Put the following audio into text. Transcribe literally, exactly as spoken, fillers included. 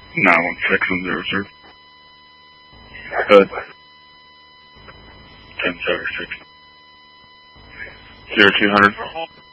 nine one six and zero, sir. Good. ten seventy-six. zero two hundred.